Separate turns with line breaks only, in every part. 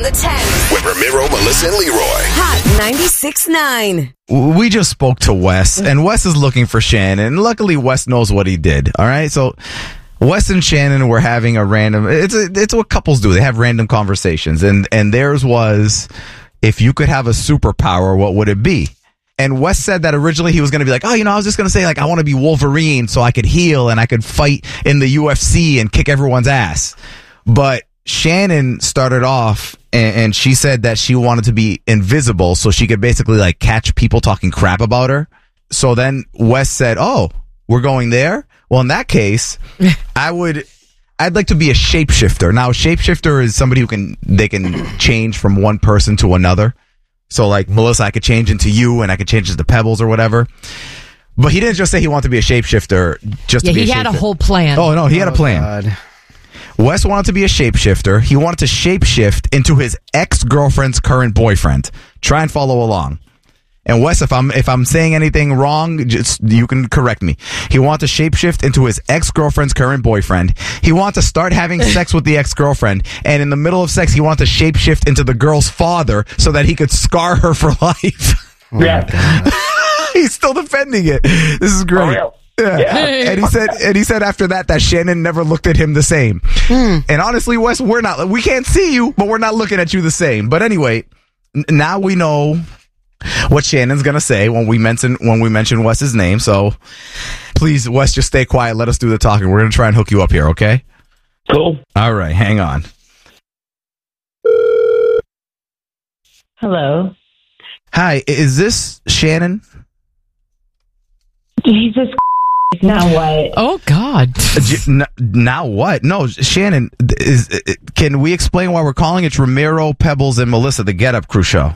the 10.
With Ramiro, Melissa, and Leroy.
Hot 96.9.
We just spoke to Wes, and Wes is looking for Shannon. Luckily, Wes knows what he did. All right, so Wes and Shannon were having a random. It's what couples do. They have random conversations, and theirs was, if you could have a superpower, what would it be? And Wes said that originally he was going to be like, I was just going to say, like, I want to be Wolverine so I could heal and I could fight in the UFC and kick everyone's ass. But Shannon started off and she said that she wanted to be invisible so she could basically like catch people talking crap about her. So then Wes said, we're going there? Well, in that case, I'd like to be a shapeshifter. Now, a shapeshifter is somebody they can change from one person to another. So like Melissa, I could change into you and I could change into Pebbles or whatever. But he didn't just say he wanted to be a shapeshifter just to be a shapeshifter.
He had a whole plan.
Oh, no, he had a plan. God. Wes wanted to be a shapeshifter. He wanted to shapeshift into his ex-girlfriend's current boyfriend. Try and follow along. And Wes, if I'm saying anything wrong, you can correct me. He wanted to shapeshift into his ex-girlfriend's current boyfriend. He wanted to start having sex with the ex-girlfriend. And in the middle of sex, he wanted to shapeshift into the girl's father so that he could scar her for life.
Yeah.
He's still defending it. This is great. Yeah. And he said after that Shannon never looked at him the same. And honestly, Wes, we can't see you, but we're not looking at you the same. But anyway, now we know what Shannon's gonna say when we mention Wes's name. So please, Wes, just stay quiet. Let us do the talking. We're gonna try and hook you up here, okay?
Cool.
All right, hang on.
Hello.
Hi, is this Shannon?
Jesus. Now what?
Oh God.
Now what? No, Shannon. Can we explain why we're calling? It's Ramiro, Pebbles, and Melissa, the Get Up Crew show.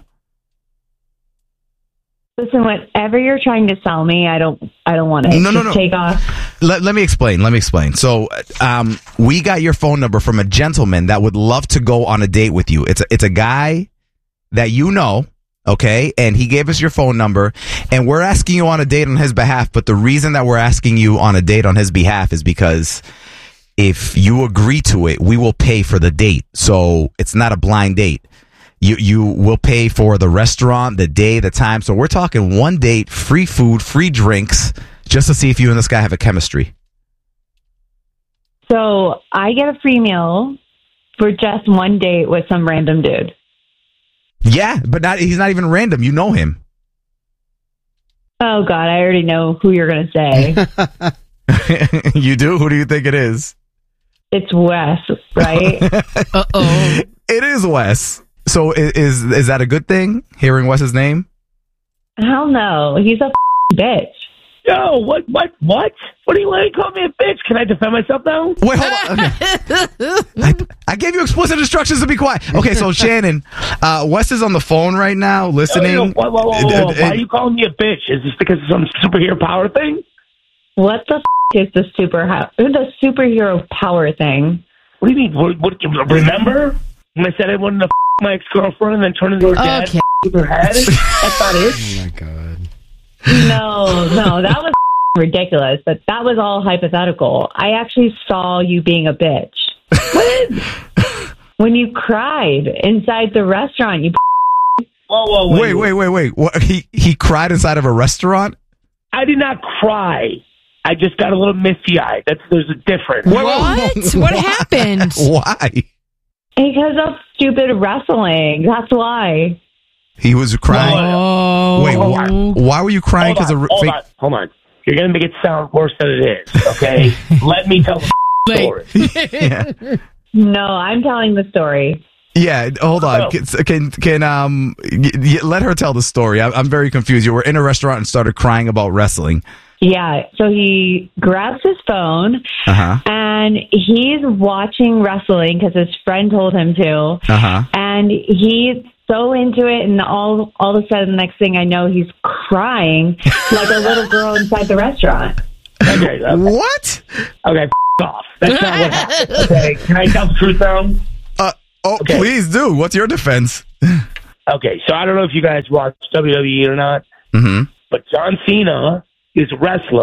Listen, whatever you're trying to sell me, I don't want it.
No.
Take off.
Let me explain. So, we got your phone number from a gentleman that would love to go on a date with you. It's a guy that you know, okay? And he gave us your phone number, and we're asking you on a date on his behalf. But the reason that we're asking you on a date on his behalf is because if you agree to it, we will pay for the date. So it's not a blind date. You will pay for the restaurant, the day, the time. So we're talking one date, free food, free drinks, just to see if you and this guy have a chemistry.
So I get a free meal for just one date with some random dude.
Yeah, but he's not even random. You know him.
Oh, God, I already know who you're going to say.
You do? Who do you think it is?
It's Wes, right?
Uh-oh.
It is Wes. So is that a good thing, hearing Wes's name?
Hell no. He's a bitch.
Yo, what? What do you want to call me a bitch? Can I defend myself now?
Wait, hold on. Okay. I gave you explicit instructions to be quiet. Okay, so Shannon, Wes is on the phone right now listening.
Whoa. Why are you calling me a bitch? Is this because of some superhero power thing?
What the is the superhero power thing?
What do you mean? What remember when I said I wanted to my ex-girlfriend and then turn into her dad with her head? That's not it.
Oh, my God.
No, that was ridiculous, but that was all hypothetical. I actually saw you being a bitch. When you cried inside the restaurant, you
Whoa.
Wait. What, he cried inside of a restaurant?
I did not cry. I just got a little misty-eyed. There's a difference.
What? What happened?
Why?
Because of stupid wrestling. That's why.
He was crying.
Oh.
Wait, why were you crying?
Hold on. You're going to make it sound worse than it is, okay? Let me tell the story.
Yeah.
No, I'm telling the story.
Yeah, hold on. Can let her tell the story. I'm very confused. You were in a restaurant and started crying about wrestling.
Yeah, so he grabs his phone and he's watching wrestling because his friend told him to. And he's so into it, and all of a sudden, next thing I know, he's crying like a little girl inside the restaurant.
Okay.
What?
Okay, off. That's not what happened. Okay, can I tell the truth now? Okay.
Please do. What's your defense?
Okay, so I don't know if you guys watch WWE or not, but John Cena is a wrestler,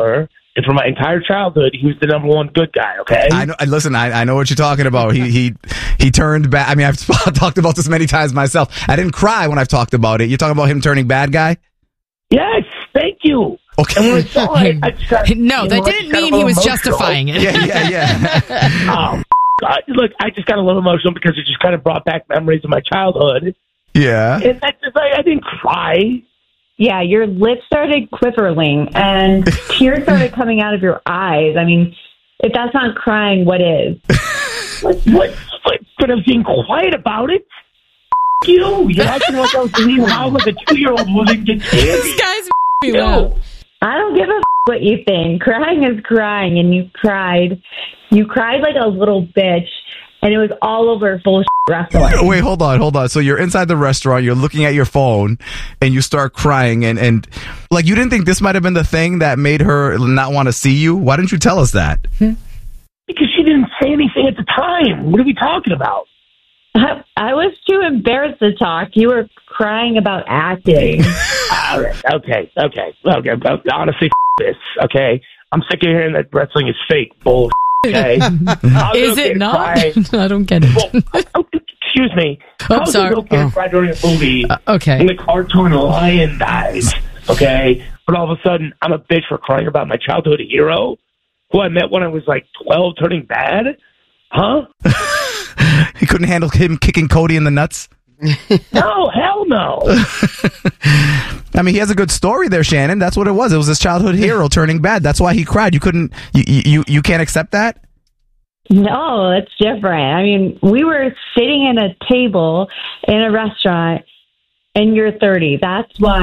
And for my entire childhood, he was the number one good guy, okay?
I know. Listen, I know what you're talking about. He turned bad. I mean, I've talked about this many times myself. I didn't cry when I've talked about it. You're talking about him turning bad guy?
Yes, thank you.
Okay.
And when I saw it, I just got,
no, that didn't mean he was justifying it.
Yeah.
Oh, God. Look, I just got a little emotional because it just kind of brought back memories of my childhood.
Yeah.
And that's just like, I didn't cry.
Yeah, your lips started quivering and tears started coming out of your eyes. I mean, if that's not crying, what is?
What? But I was being quiet about it. You. You're acting like I was leaving out like a 2-year-old woman get candy.
This guy's
You.
I don't give a what you think. Crying is crying, and you cried. You cried like a little bitch, and it was all over full wrestling.
Wait, hold on. So you're inside the restaurant, you're looking at your phone, and you start crying, and like you didn't think this might have been the thing that made her not want to see you? Why didn't you tell us that?
Because she didn't say anything at the time. What are we talking about?
I was too embarrassed to talk. You were crying about acting.
All right. Okay. Honestly, this. Okay. I'm sick of hearing that wrestling is fake bull. Okay.
Is it not? I don't get it.
Well, excuse me.
I'm sorry.
It okay to cry during a movie?
Okay.
When the cartoon lion dies. Okay. But all of a sudden, I'm a bitch for crying about my childhood hero, who I met when I was like 12, turning bad. Huh?
He couldn't handle him kicking Cody in the nuts?
No, hell no.
I mean, he has a good story there, Shannon. That's what it was. It was his childhood hero turning bad. That's why he cried. You couldn't, you can't accept that?
No, it's different. I mean, we were sitting at a table in a restaurant, and you're 30. That's why.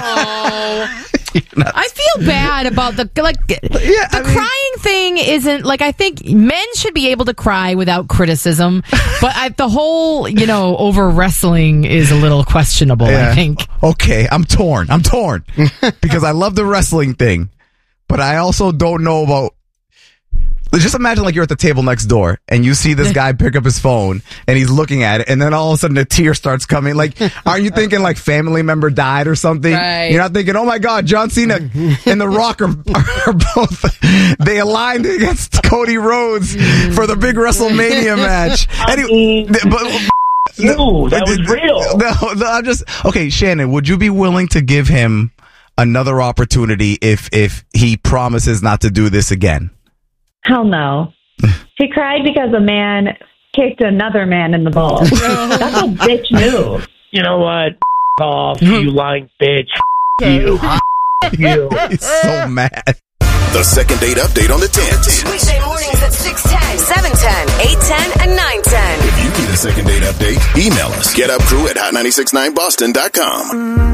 I feel bad about the crying thing. Isn't like, I think men should be able to cry without criticism, but the whole over wrestling is a little questionable.
Yeah.
I think.
Okay, I'm torn because I love the wrestling thing, but I also don't know about. Just imagine like you're at the table next door and you see this guy pick up his phone and he's looking at it, and then all of a sudden a tear starts coming. Like, aren't you thinking like family member died or something? Right. You're not thinking, oh my God, John Cena and The Rock are both, they aligned against Cody Rhodes for the big WrestleMania match. Anyway,
that was real.
No, I'm just, okay, Shannon, would you be willing to give him another opportunity if he promises not to do this again?
Hell no. He cried because a man kicked another man in the balls. That's a bitch move.
You know what? Off, you lying bitch. You.
He's so mad.
The second date update on the 10s.
Weekday mornings at 6:10, 7:10, 8:10, and 9:10.
If you need a second date update, email us. GetUpCrew@hot969boston.com.